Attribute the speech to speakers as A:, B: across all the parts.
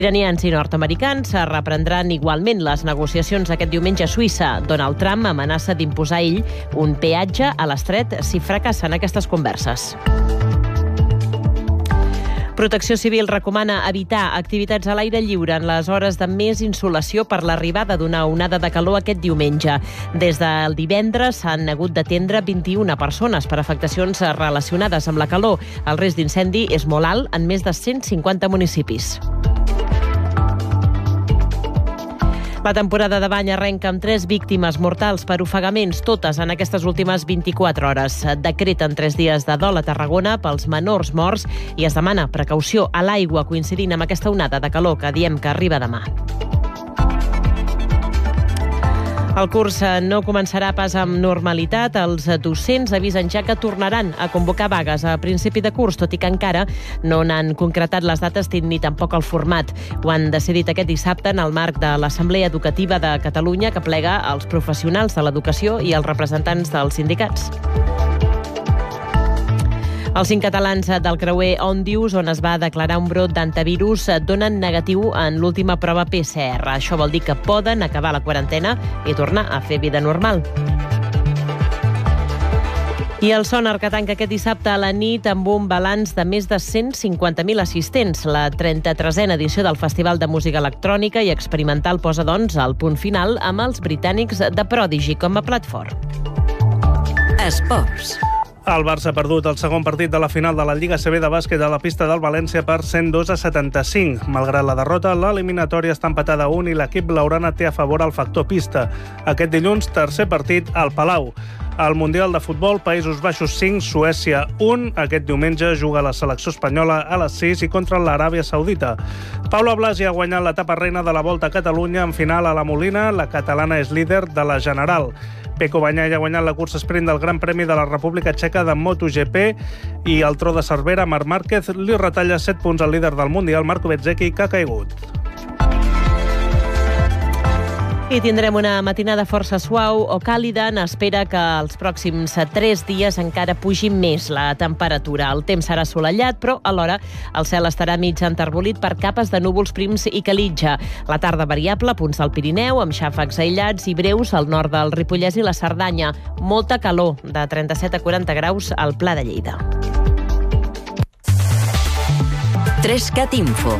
A: Iranians i nord-americans reprendran igualment les negociacions aquest diumenge a Suïssa. Donald Trump amenaça d'imposar ell un peatge a l'estret si fracassen aquestes converses. Protecció Civil recomana evitar activitats a l'aire lliure en les hores de més insolació per l'arribada d'una onada de calor aquest diumenge. Des del divendres s'han hagut d'atendre 21 persones per afectacions relacionades amb la calor. El risc d'incendi és molt alt en més de 150 municipis. La temporada de bany arrenca amb 3 víctimes mortals per ofegaments, totes en aquestes últimes 24 hores. Decreten 3 dies de dol a Tarragona pels menors morts i es demana precaució a l'aigua coincidint amb aquesta onada de calor que diem que arriba demà. El curs no començarà pas amb normalitat. Els docents avisen ja que tornaran a convocar vagues a principi de curs, tot i que encara no n'han concretat les dates ni tampoc el format. Ho han decidit aquest dissabte en el marc de l'Assemblea Educativa de Catalunya, que plega els professionals de l'educació i els representants dels sindicats. Els 5 catalans del creuer Òndius, on es va declarar un brot d'antivirus, donen negatiu en l'última prova PCR. Això vol dir que poden acabar la quarantena i tornar a fer vida normal. I el Sonar, que tanca aquest dissabte a la nit amb un balanç de més de 150.000 assistents. La 33a edició del Festival de Música Electrònica i Experimental posa, doncs, el punt final amb els britànics de Prodigy com a plat fort.
B: Esports.
C: El Barça ha perdut el segon partit de la final de la Lliga CB de bàsquet a la pista del València per 102-75. Malgrat la derrota, l'eliminatòria està empatada a 1 i l'equip blaugrana té a favor el factor pista. Aquest dilluns, tercer partit al Palau. Al Mundial de Futbol, Països Baixos 5, Suècia 1. Aquest diumenge juga la selecció espanyola a les 6 i contra l'Aràbia Saudita. Paula Blasi ha guanyat l'etapa reina de la Volta a Catalunya en final a la Molina. La catalana és líder de la general. Pecco Bagnaia ha guanyat la cursa sprint del Gran Premi de la República Txeca de MotoGP i el Tro de Cervera, Marc Márquez, li retalla 7 punts al líder del Mundial, Marco Bezzecchi, que ha caigut.
A: I tindrem una matinada força suau o càlida. N'espera que els pròxims 3 dies encara pugi més la temperatura. El temps serà assolellat, però alhora el cel estarà mig enterbolit per capes de núvols prims i calitja. La tarda variable a punts del Pirineu, amb xàfecs aïllats i breus al nord del Ripollès i la Cerdanya. Molta calor, de 37 a 40 graus al Pla de Lleida.
B: 3cat Info.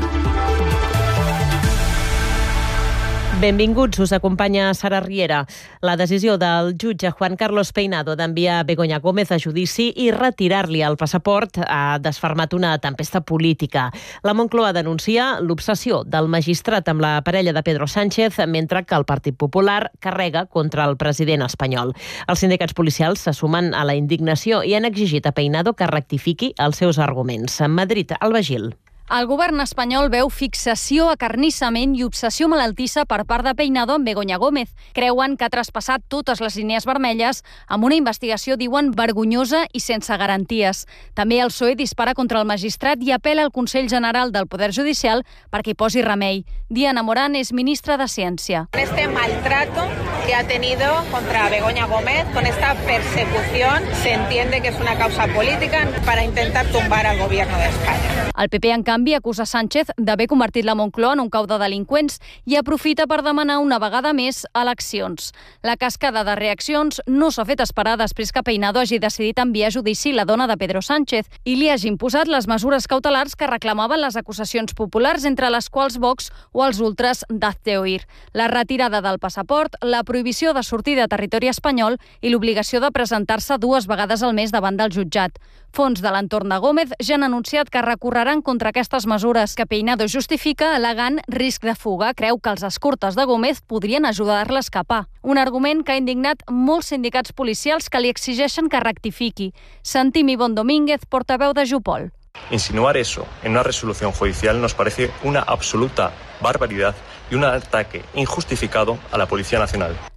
A: Benvinguts, us acompanya Sara Riera. La decisió del jutge Juan Carlos Peinado d'enviar Begoña Gómez a judici i retirar-li el passaport ha desfermat una tempesta política. La Moncloa denuncia l'obsessió del magistrat amb la parella de Pedro Sánchez, mentre que el Partit Popular carrega contra el president espanyol. Els sindicats policials se sumen a la indignació i han exigit a Peinado que rectifiqui els seus arguments. En Madrid, Alba Gil.
D: El govern espanyol veu fixació, acarnissament i obsessió malaltissa per part de Peinado amb Begoña Gómez. Creuen que ha traspassat totes les línies vermelles amb una investigació, diuen, vergonyosa i sense garanties. També el PSOE dispara contra el magistrat i apela al Consell General del Poder Judicial perquè hi posi remei. Diana Morán és ministra de Ciència.
E: Este maltrato que ha tenido contra Begoña Gómez, con esta persecución, se entiende que es una causa política para intentar tumbar al gobierno de España.
D: El PP, en canvi, acusa Sánchez d'haver convertit la Moncloa en un cau de delinqüents i aprofita per demanar una vegada més eleccions. La cascada de reaccions no s'ha fet esperar després que Peinado hagi decidit enviar a judici la dona de Pedro Sánchez i li hagi imposat les mesures cautelars que reclamaven les acusacions populars, entre les quals Vox o els ultras d'Hazte Oír. La retirada del passaport, la prohibició de sortir de territori espanyol i l'obligació de presentar-se 2 vegades al mes davant del jutjat. Fons de l'entorn de Gómez ja han anunciat que recorreran contra aquestes mesures que Peinado justifica al·legant risc de fuga. Creu que els escortes de Gómez podrien ajudar-la a escapar. Un argument que ha indignat molts sindicats policials que li exigeixen que rectifiqui. Sentim Ivonne Domínguez, portaveu de Jupol.
F: Insinuar eso en una resolución judicial nos parece una absoluta barbaridad y un ataque injustificado a la Policía Nacional.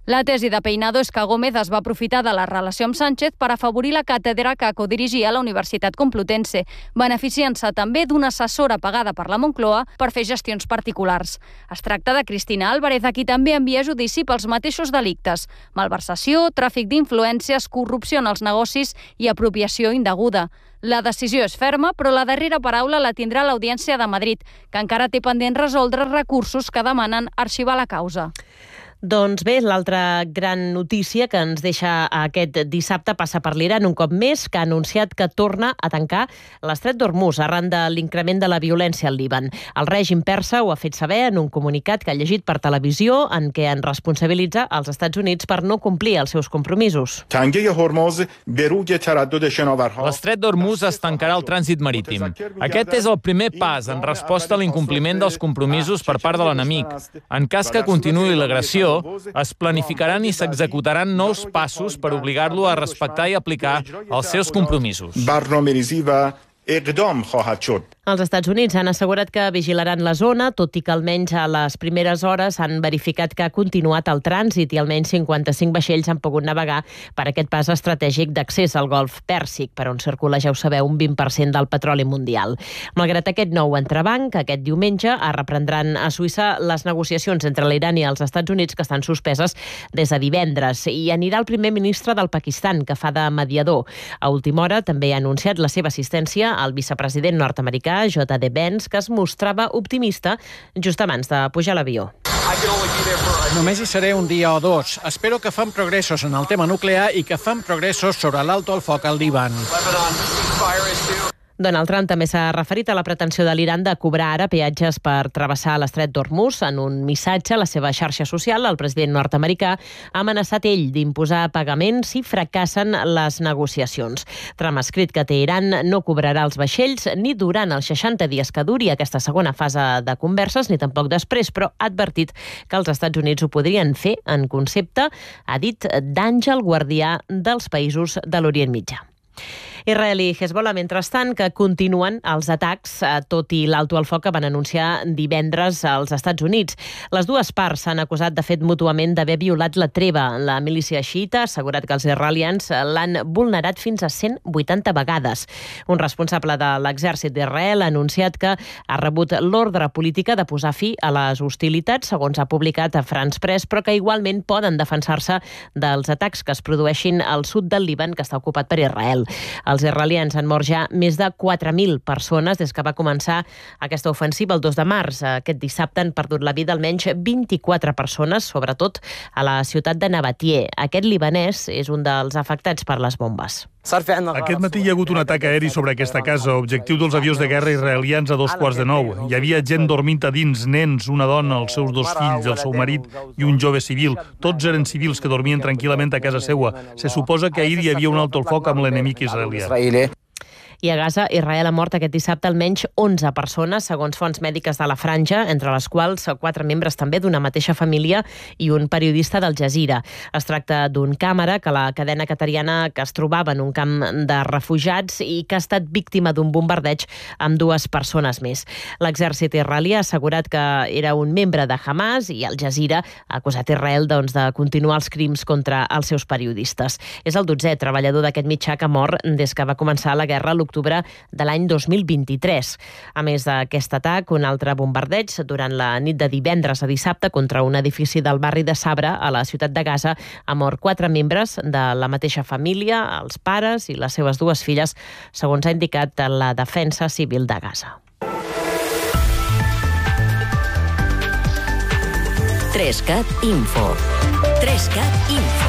D: La tesi de Peinado és que Gómez es va aprofitar de la relació amb Sánchez per afavorir la càtedra que codirigia a la Universitat Complutense, beneficiant-se també d'una assessora pagada per la Moncloa per fer gestions particulars. Es tracta de Cristina Álvarez, a qui també envia a judici pels mateixos delictes: malversació, tràfic d'influències, corrupció en els negocis i apropiació indeguda. La decisió és ferma, però la darrera paraula la tindrà l'Audiència de Madrid, que encara té pendent resoldre recursos que demanen arxivar la causa.
A: Doncs bé, l'altra gran notícia que ens deixa aquest dissabte passa per l'Iran un cop més, que ha anunciat que torna a tancar l'estret d'Hormuz arran de l'increment de la violència al Líban. El règim persa ho ha fet saber en un comunicat que ha llegit per televisió en què en responsabilitza els Estats Units per no complir els seus compromisos.
G: L'estret d'Hormuz es tancarà al trànsit marítim. Aquest és el primer pas en resposta a l'incompliment dels compromisos per part de l'enemic. En cas que continuï l'agressió, es planificaran i s'executaran nous passos per obligar-lo a respectar i aplicar els seus compromisos.
A: Els Estats Units han assegurat que vigilaran la zona, tot i que almenys a les primeres hores han verificat que ha continuat el trànsit i almenys 55 vaixells han pogut navegar per aquest pas estratègic d'accés al Golf Pèrsic, per on circula, ja ho sabeu, un 20% del petroli mundial. Malgrat aquest nou entrebanc, aquest diumenge es reprendran a Suïssa les negociacions entre l'Iran i els Estats Units, que estan suspeses des de divendres, i anirà el primer ministre del Pakistan, que fa de mediador. A última hora també ha anunciat la seva assistència el vicepresident nord-americà J.D. Vance, que es mostrava optimista just abans de pujar a l'avió.
H: Només hi seré un dia o dos. Espero que fem progressos en el tema nuclear i que fem progressos sobre l'alto al foc al Líban.
A: Donald Trump també s'ha referit a la pretensió de l'Iran de cobrar ara peatges per travessar l'estret d'Hormuz. En un missatge a la seva xarxa social, el president nord-americà ha amenaçat ell d'imposar pagaments si fracassen les negociacions. Trump ha escrit que Teheran no cobrarà els vaixells ni durant els 60 dies que duri aquesta segona fase de converses, ni tampoc després, però ha advertit que els Estats Units ho podrien fer en concepte, ha dit, d'àngel guardià dels països de l'Orient Mitjà. Israel i Hezbollah, mentrestant, que continuen els atacs, tot i l'alto al foc que van anunciar divendres als Estats Units. Les dues parts s'han acusat, de fet, mútuament d'haver violat la treva. La milícia xiita ha assegurat que els israelians l'han vulnerat fins a 180 vegades. Un responsable de l'exèrcit d'Israel ha anunciat que ha rebut l'ordre política de posar fi a les hostilitats, segons ha publicat a France Press, però que igualment poden defensar-se dels atacs que es produeixin al sud del Líban, que està ocupat per Israel. Els israelians han mort ja més de 4.000 persones des que va començar aquesta ofensiva el 2 de març. Aquest dissabte han perdut la vida almenys 24 persones, sobretot a la ciutat de Nabatieh. Aquest libanès és un dels afectats per les bombes.
I: Aquest matí hi ha hagut un atac aeri sobre aquesta casa, objectiu dels avions de guerra israelians a 8:45. Hi havia gent dormint a dins, nens, una dona, els seus 2 fills, el seu marit i un jove civil. Tots eren civils que dormien tranquil·lament a casa seva. Se suposa que ahir hi havia un alto al foc amb l'enemic israelià.
A: I a Gaza, Israel ha mort aquest dissabte almenys 11 persones, segons fonts mèdiques de la Franja, entre les quals 4 membres també d'una mateixa família i un periodista d'Al Jazeera. Es tracta d'un càmera que la cadena qatariana que es trobava en un camp de refugiats i que ha estat víctima d'un bombardeig amb 2 persones més. L'exèrcit israelià ha assegurat que era un membre de Hamas i Al Jazeera ha acusat Israel de continuar els crims contra els seus periodistes. És el 12è treballador d'aquest mitjà que mor des que va començar la guerra l'octubre de l'any 2023. A més d'aquest atac, un altre bombardeig durant la nit de divendres a dissabte contra un edifici del barri de Sabra, a la ciutat de Gaza, ha mort 4 membres de la mateixa família, els pares i les seves 2 filles, segons ha indicat la Defensa Civil de Gaza.
B: 3CAT Info. 3CAT Info.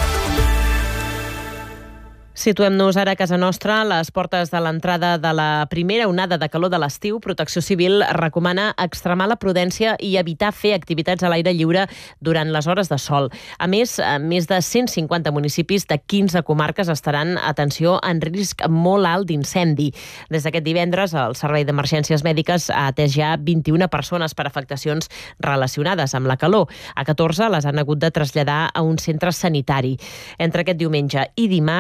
A: Situem-nos ara a casa nostra, a les portes de l'entrada de la primera onada de calor de l'estiu. Protecció Civil recomana extremar la prudència i evitar fer activitats a l'aire lliure durant les hores de sol. A més de 150 municipis de 15 comarques estaran, atenció, en risc molt alt d'incendi. Des d'aquest divendres, el Servei d'Emergències Mèdiques ha atès ja 21 persones per afectacions relacionades amb la calor. A 14 les han hagut de traslladar a un centre sanitari. Entre aquest diumenge i dimarts, que és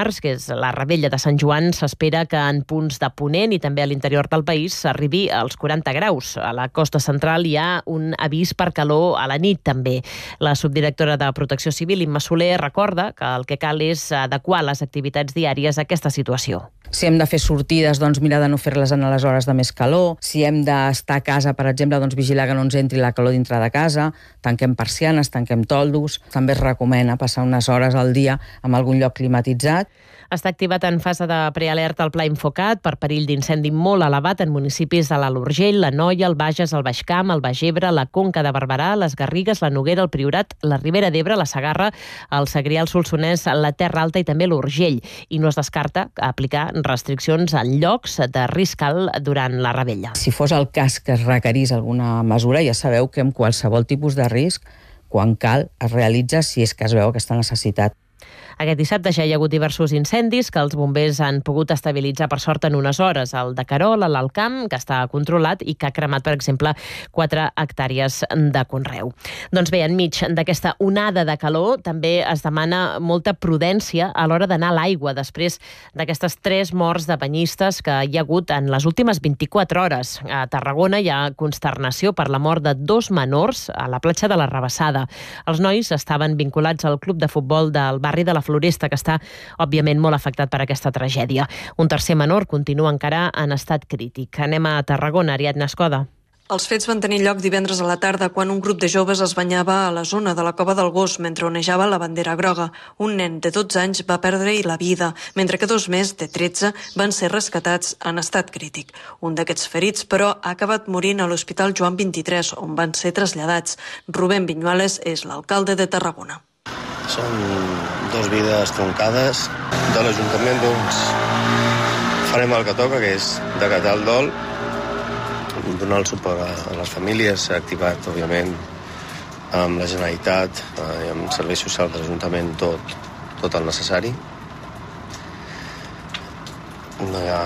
A: la revetlla de Sant Joan s'espera que en punts de Ponent i també a l'interior del país s'arribi als 40 graus. A la costa central hi ha un avís per calor a la nit també. La subdirectora de Protecció Civil, Imma Soler, recorda que el que cal és adequar les activitats diàries a aquesta situació.
J: Si hem de fer sortides, doncs mirar de no fer-les en les hores de més calor. Si hem d'estar a casa, per exemple, doncs vigilar que no ens entri la calor dintre de casa. Tanquem persianes, tanquem toldos. També es recomana passar unes hores al dia en algun lloc climatitzat.
A: Està activat en fase de prealerta el Pla Infocat per perill d'incendi molt elevat en municipis de l'Alt Urgell, l'Anoia, el Bages, el Baix Camp, el Baix Ebre, la Conca de Barberà, les Garrigues, la Noguera, el Priorat, la Ribera d'Ebre, la Segarra, el Segrià, el Solsonès, la Terra Alta i també l'Urgell. I no es descarta aplicar restriccions en llocs de risc alt durant la revetlla.
J: Si fos el cas que es requerís alguna mesura, ja sabeu que amb qualsevol tipus de risc, quan cal, es realitza si és que es veu aquesta necessitat.
A: Aquest dissabte ja hi ha hagut diversos incendis que els bombers han pogut estabilitzar per sort en unes hores. El de Querol, a l'Alt Camp, que està controlat i que ha cremat, per exemple, 4 hectàrees de conreu. Doncs bé, enmig d'aquesta onada de calor també es demana molta prudència a l'hora d'anar a l'aigua després d'aquestes 3 morts de banyistes que hi ha hagut en les últimes 24 hores. A Tarragona hi ha consternació per la mort de 2 menors a la platja de la Rabassada. Els nois estaven vinculats al club de futbol del barri de la Floresta, que està, òbviament, molt afectat per aquesta tragèdia. Un tercer menor continua encara en estat crític. Anem a Tarragona, Ariadna Escoda.
K: Els fets van tenir lloc divendres a la tarda quan un grup de joves es banyava a la zona de la Cova del Gos mentre onejava la bandera groga. Un nen de 12 anys va perdre-hi la vida, mentre que 2 més, de 13, van ser rescatats en estat crític. Un d'aquests ferits, però, ha acabat morint a l'Hospital Joan 23, on van ser traslladats. Rubén Viñuales és l'alcalde de Tarragona.
L: Són 2 vides troncades. De l'Ajuntament, doncs, farem el que toca, que és decatar el dol, donar el suport a les famílies. S'ha activat, òbviament, amb la Generalitat i amb serveis socials de l'Ajuntament tot el necessari. No hi ha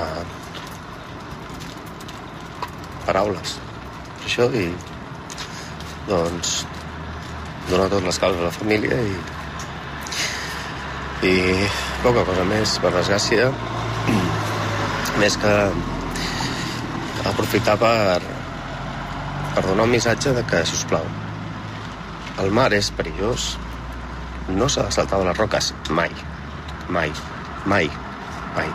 L: paraules per això i, doncs, donar tot l'escalf a la família i poca cosa més, per desgràcia, més que aprofitar per donar un missatge de que, sisplau, el mar és perillós, no s'ha de saltar de les roques mai, mai, mai, mai.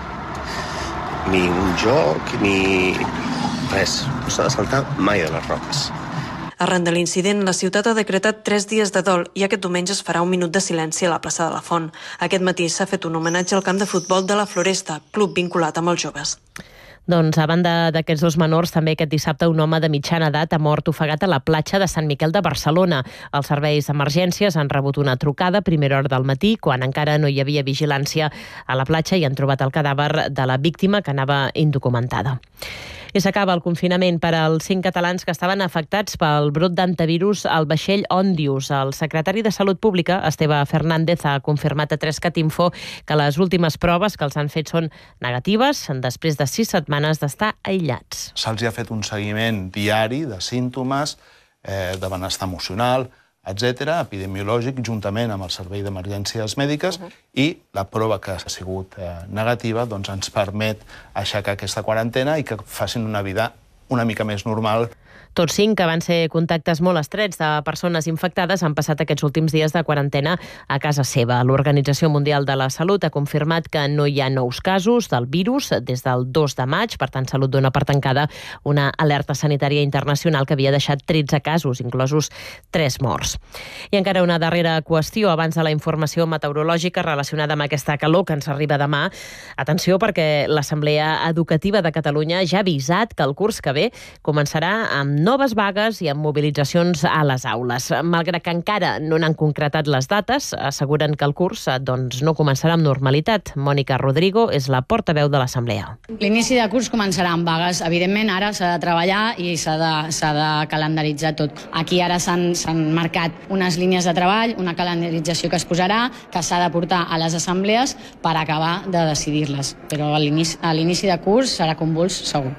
L: Ni un joc, ni res, no s'ha de saltar mai de les roques.
K: Arran de l'incident, la ciutat ha decretat 3 dies de dol i aquest diumenge es farà un minut de silenci a la plaça de la Font. Aquest matí s'ha fet un homenatge al camp de futbol de la Floresta, club vinculat amb els joves.
A: Doncs a banda d'aquests 2 menors, també aquest dissabte un home de mitjana edat ha mort ofegat a la platja de Sant Miquel de Barcelona. Els serveis d'emergències han rebut una trucada a primera hora del matí, quan encara no hi havia vigilància a la platja i han trobat el cadàver de la víctima, que anava indocumentada. I s'acaba el confinament per als 5 catalans que estaven afectats pel brot d'antivirus al vaixell Òndius. El secretari de Salut Pública, Esteve Fernández, ha confirmat a 3cat Info que les últimes proves que els han fet són negatives després de 6 setmanes d'estar aïllats.
M: Se'ls ha fet un seguiment diari de símptomes, de benestar emocional, etc., epidemiològic, juntament amb el Servei d'Emergències Mèdiques, i la prova que ha sigut negativa doncs ens permet aixecar aquesta quarantena i que facin una vida una mica més normal.
A: Tots 5, que van ser contactes molt estrets de persones infectades, han passat aquests últims dies de quarantena a casa seva. L'Organització Mundial de la Salut ha confirmat que no hi ha nous casos del virus des del 2 de maig. Per tant, Salut dona per tancada una alerta sanitària internacional que havia deixat 13 casos, inclosos 3 morts. I encara una darrera qüestió abans de la informació meteorològica relacionada amb aquesta calor que ens arriba demà. Atenció, perquè l'Assemblea Educativa de Catalunya ja ha avisat que el curs que ve començarà amb noves vagues i amb mobilitzacions a les aules. Malgrat que encara no n'han concretat les dates, asseguren que el curs no començarà amb normalitat. Mònica Rodrigo és la portaveu de l'Assemblea.
N: L'inici de curs començarà amb vagues. Evidentment, ara s'ha de treballar i s'ha de calendaritzar tot. Aquí ara s'han marcat unes línies de treball, una calendarització que es posarà, que s'ha de portar a les assemblees per acabar de decidir-les. Però a l'inici de curs serà convuls segur.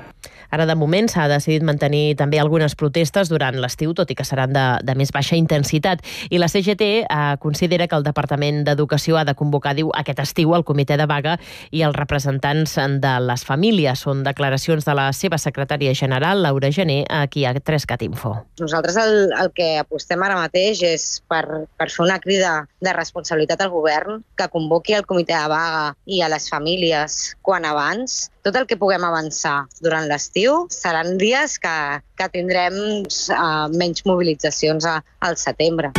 A: Ara, de moment, s'ha decidit mantenir també algunes protestes durant l'estiu, tot i que seran de més baixa intensitat. I la CGT considera que el Departament d'Educació ha de convocar, diu, aquest estiu el comitè de vaga i els representants de les famílies. Són declaracions de la seva secretària general, Laura Gené, aquí a 3CAT Info.
O: Nosaltres el que apostem ara mateix és per fer una crida de responsabilitat al govern que convoqui el comitè de vaga i a les famílies quan abans. Tot el que puguem avançar durant l'estiu seran dies que tindrem menys mobilitzacions al setembre.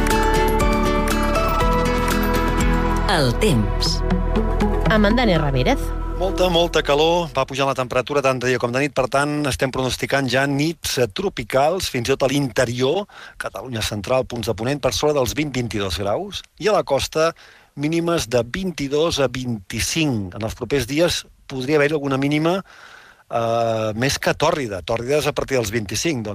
B: El temps.
A: Amb en Dani Ramírez.
P: Molta calor, va pujar la temperatura tant de dia com de nit, per tant estem pronosticant ja nits tropicals, fins i tot a l'interior, Catalunya central, punts de ponent, per sobre dels 20-22 graus, i a la costa mínimes de 22 a 25. En els propers dies podria haver-hi alguna mínima més que tòrrida. Tòrrida és a partir dels 25, doncs.